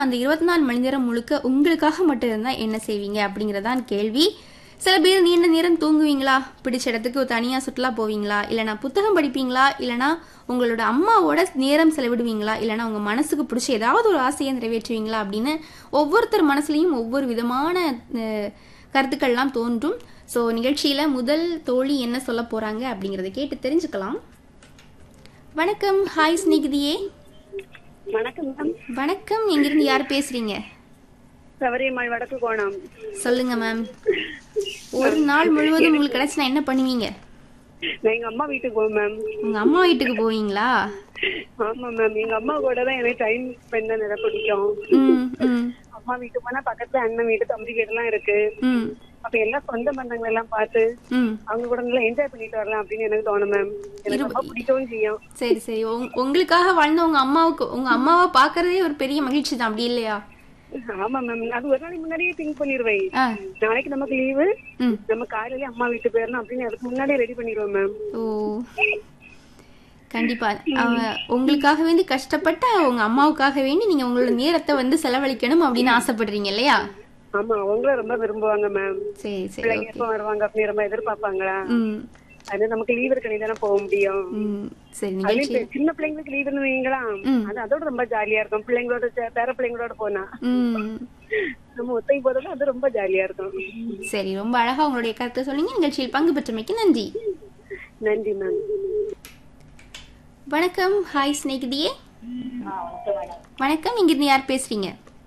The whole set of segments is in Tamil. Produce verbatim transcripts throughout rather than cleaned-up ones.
அந்த இருபத்தி நாலு மணி நேரம் முழுக்க உங்களுக்காக மட்டும் இருந்தா என்ன செய்வீங்க அப்படிங்கறதான் கேள்வி. சில பேர் நீண்ட நேரம் தூங்குவீங்களா, பிடிச்ச இடத்துக்கு தனியா சுற்றுலா போவீங்களா, இல்லைனா புத்தகம் படிப்பீங்களா, இல்லைனா உங்களோட அம்மாவோட நேரம் செலவிடுவீங்களா, இல்லைனா உங்க மனசுக்கு பிடிச்ச ஏதாவது ஒரு ஆசையை நிறைவேற்றுவீங்களா அப்படின்னு ஒவ்வொருத்தர் மனசுலயும் ஒவ்வொரு விதமான கருத்துக்கள்லாம் தோன்றும். ஸோ நிகழ்ச்சியில முதல் தோழி என்ன சொல்ல போறாங்க அப்படிங்கறத கேட்டு தெரிஞ்சுக்கலாம். வணக்கம். ஹாய் ஸ்நேகிதியே. வணக்கம் மேம். வணக்கம். எங்கிருந்து யார் பேசுறீங்க? சவரியம்மாள், வடக்கு கோணம். சொல்லுங்க மேம். ஒரு நாள் முழுவதும் உங்களுக்கு கிடைச்சா என்ன பண்ணுவீங்க? நான் எங்க அம்மா வீட்டுக்கு போவேன் மேம். உங்க அம்மா வீட்டுக்கு போவீங்களா? ஆமா மேம். எங்க அம்மா கூட தான் எனக்கு டைம் ஸ்பெண்ட் பண்ண நிறைய பிடிக்கும். அம்மா வீட்டுக்கு போனா பக்கத்துல அண்ணன் வீட்டு தம்பி வீடு எல்லாம் இருக்கு. அப்ப எல்லாம் சொந்த பந்தங்கள் எல்லாம் பார்த்து அவங்க கூட நல்லா என்ஜாய் பண்ணிட்டு வரலாம் அப்படின்னு எனக்கு தோணும் மேம். எனக்கு ரொம்ப பிடிக்கவும் செய்யும். சரி சரி. உங்களுக்காக வாழ்ந்த உங்க அம்மாவுக்கு உங்க அம்மாவை பாக்குறதே ஒரு பெரிய மகிழ்ச்சி தான், அப்படி இல்லையா? ஆமா மேம். அது ஒரு நாளைக்கு முன்னாடியே திங்க் பண்ணிடுவேன். நாளைக்கு நமக்கு லீவு, நம்ம காலையில அம்மா வீட்டு போயிடணும் அப்படின்னு அதுக்கு முன்னாடியே ரெடி பண்ணிடுவோம் மேம். ஓ கண்டிப்பா. உங்களுக்காக வேண்டி கஷ்டப்பட்ட உங்க அம்மாவுக்காக வேண்டி நீங்க உங்களோட நேரத்தை வந்து செலவழிக்கணும் அப்படின்னு ஆசைப்படுறீங்க இல்லையா? ஆமா, அவங்களும் ரொம்ப விரும்புவாங்க மேம். சரி சரி. பிள்ளைங்க எப்ப வருவாங்க அப்படின்னு ரொம்ப எதிர்பார்ப்பாங்களா. அது நமக்கு லீவ் இருக்கு, தானே போக முடியும். சின்ன பிள்ளைங்களுக்கு லீவ் இருந்தீங்களா, அது அதோட ரொம்ப ஜாலியா இருக்கும். பிள்ளைங்களோட பேர பிள்ளைங்களோட போனா நம்ம ஒத்தைக்கு போறது அது ரொம்ப ஜாலியா இருக்கும். சரி, ரொம்ப அழகா உங்களுடைய கருத்தை சொன்னீங்க. நிகழ்ச்சியில் பங்கு பெற்றமைக்கு நன்றி. நன்றி மேம். வணக்கம். ஹாய் ஸ்நேகிதியே. வணக்கம். இங்கிருந்து யார் பேசுறீங்க?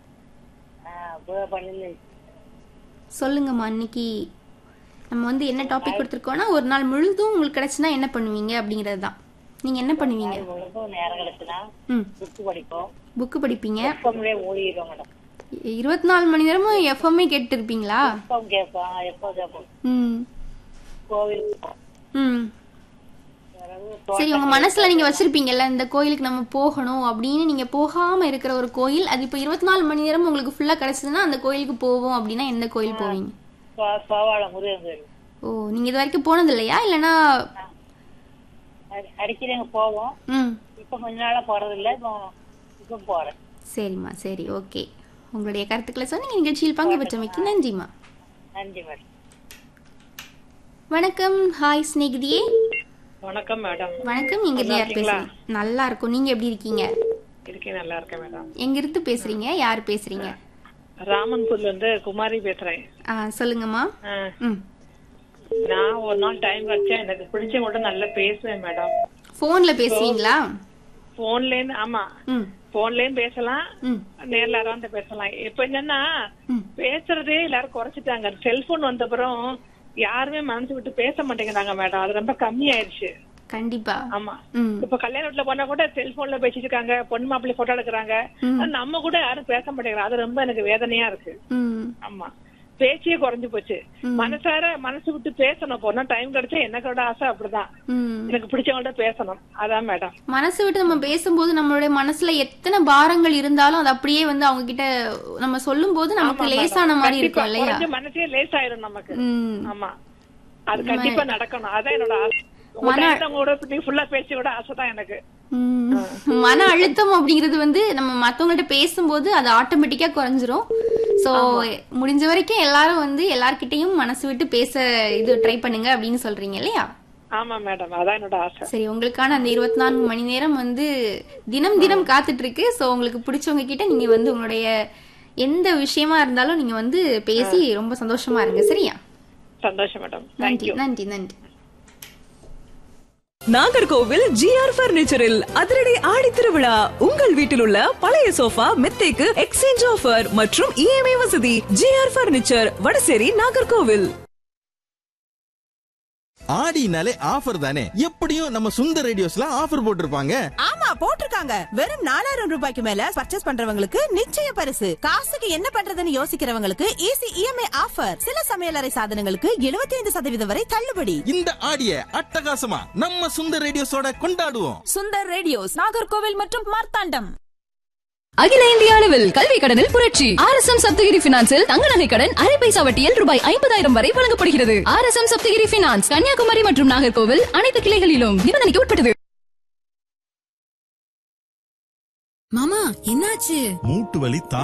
சொல்லுங்கம்மா. இன்னைக்கு நம்ம வந்து என்ன டாபிக் கொடுத்துருக்கோம்னா, ஒரு நாள் முழுதும் உங்களுக்கு கிடைச்சுனா என்ன பண்ணுவீங்க அப்படிங்கறது தான். நீங்க என்ன பண்ணுவீங்க? புக்கு படிப்பீங்க. இருபத்தி நாலு மணி நேரமும் எஃப்எம்ஏ கேட்டு இருப்பீங்களா? சரி, உங்க மனசுல நீங்க வச்சிருப்பீங்கல்ல இந்த கோயிலுக்கு நம்ம போகணும் அப்படின்னு, நீங்க போகாம இருக்கிற ஒரு கோயில், அது இப்ப இருபத்தி நாலு மணி நேரம் உங்களுக்கு ஃபுல்லா கிடைச்சதுன்னா அந்த கோயிலுக்கு போவோம் அப்படின்னா எந்த கோயில் போவீங்க? ஓ, நீங்க இது வரைக்கும் போனது இல்லையா? இல்லனா அடிக்கடி போவோம். இப்ப கொஞ்ச நாளா போறது இல்ல, இப்ப போறேன். சரிம்மா, சரி, ஓகே. உங்களுடைய கருத்துக்களை சொன்னீங்க. நிகழ்ச்சியில் பங்கு பெற்றமைக்கு நன்றிமா. நன்றி மேடம். வணக்கம். ஹாய் ஸ்நேகிதியே. வணக்கம் மேடம். வணக்கம். எங்க இருந்து யார் பேசுறீங்க? நல்லா இருக்கும். நீங்க எப்படி இருக்கீங்க? இருக்கேன், நல்லா இருக்கேன் மேடம். எங்க இருந்து பேசுறீங்க? யார் பேசுறீங்க? ராமன்பூர்ல இருந்து குமாரி பேசுறேன். சொல்லுங்கம்மா. நான் ஒரு நாள் டைம் வச்சேன், எனக்கு பிடிச்சவங்க நல்லா பேசுவேன் மேடம். போன்ல பேசுவீங்களா? போன்ல இருந்து. ஆமா, போன்லயும் பேசலாம், நேர்ல யாராவது பேசலாம். இப்ப என்னன்னா பேசுறதே எல்லாரும் குறைச்சிட்டாங்க. செல்போன் வந்த அப்புறம் யாருமே மனசு விட்டு பேச மாட்டேங்கிறாங்க மேடம். அது ரொம்ப கம்மி ஆயிடுச்சு. கண்டிப்பா. ஆமா. இப்ப கல்யாண வீட்டுல போனா கூட செல்போன்ல பேசிட்டு இருக்காங்க, பொண்ணு மாப்பிள்ளை போட்டோ எடுக்கிறாங்க. நம்ம கூட யாரும் பேச மாட்டேங்கிறாங்க. அது ரொம்ப எனக்கு வேதனையா இருக்கு. ஆமா, பேச்சே குறைஞ்சு போச்சு. மனசார மனசு விட்டு பேசணும். போனா டைம் கிடைச்சா எனக்கோட ஆசை அப்படிதான், எனக்கு பிடிச்சவங்கள்ட்ட பேசணும். அதான் மேடம். மனசு விட்டு நம்ம பேசும்போது நம்மளுடைய மனசுல எத்தனை பாரங்கள் இருந்தாலும் அது அப்படியே வந்து அவங்க கிட்ட நம்ம சொல்லும் போது நமக்கு லேசான மாதிரி இருக்கும் இல்லையா? மனசே லேசாயிரும் நமக்கு. ஆமா, அது கண்டிப்பா நடக்கணும். அதான் என்னோட ஆசை. மன அழுத்தம் அப்படிங்கிறது வந்து நம்ம மத்தவங்கள்ட்ட பேசும்போது அது ஆட்டோமேட்டிக்கா குறைஞ்சிரும். சோ முடிஞ்ச வரைக்கும் எல்லாரும் வந்து எல்லார்கிட்டையும் மனசு விட்டு பேச இது ட்ரை பண்ணுங்க அப்படின்னு சொல்றீங்க இல்லையா? ஆமா மேடம், அதான் என்னோட ஆசை. சரி, உங்களுக்கான அந்த இருபத்தி நான்கு மணி நேரம் வந்து தினம் தினம் காத்துட்டு இருக்கு. சோ உங்களுக்கு பிடிச்சவங்க கிட்ட நீங்க வந்து உங்களுடைய எந்த விஷயமா இருந்தாலும் நீங்க வந்து பேசி ரொம்ப சந்தோஷமா இருங்க. சரியா? சந்தோஷம் மேடம். நன்றி நன்றி நன்றி. நாகர்கோவில் ஜிஆர் பர்னிச்சரில் அதிரடி ஆடி திருவிழா. உங்கள் வீட்டில் உள்ள பழைய சோஃபா மெத்தைக்கு எக்ஸ்சேஞ்ச் ஆஃபர் மற்றும் இஎம்ஐ வசதி. GR furniture, Vadasery, Nagercoil. ஆடினாலே offer தானே, எப்படியும் நம்ம சுந்தர் ரேடியோஸ்ல ஆஃபர் போட்டிருப்பாங்க. ஆமா, போட்டிருக்காங்க. வெறும் நாலாயிரம் ரூபாய்க்கு மேல பர்ச்சேஸ் பண்றவங்களுக்கு நிச்சய பரிசு. காசுக்கு என்ன பண்றதுன்னு யோசிக்கிறவங்களுக்கு ஈஸி இஎம்ஐ ஆஃபர். சில சமையலறை சாதனங்களுக்கு எழுபத்தி ஐந்து சதவீதம் வரை தள்ளுபடி. இந்த ஆடிய அட்டகாசமா நம்ம சுந்தர் ரேடியோஸோட கொண்டாடுவோம். சுந்தர் ரேடியோஸ், நாகர்கோவில் மற்றும் மார்த்தாண்டம். அகில இந்திய அளவில் கல்வி கடனில் புரட்சி. ஆர் எஸ் எம் சப்தகிரி பினான்சில் தங்க நகை கடன் அரை பைசா வட்டியில் ரூபாய் ஐம்பதாயிரம் வரை வழங்கப்படுகிறது. R S M Saptagiri finance, Kanyakumari மற்றும் நாகர்கோவில் அனைத்து கிளைகளிலும் நிபந்தனைக்கு உட்பட்டது. மாமா, என்னாச்சு? மூட்டு வலி